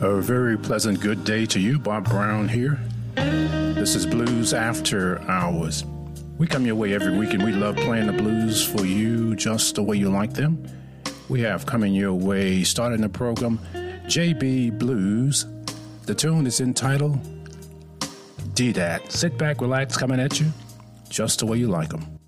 A very pleasant good day to you. Bob Brown here. This is Blues After Hours. We come your way every week and we love playing the blues for you just the way you like them. We have coming your way, starting the program, JB Blues. The tune is entitled D-Dat. Sit back, relax, coming at you just the way you like them.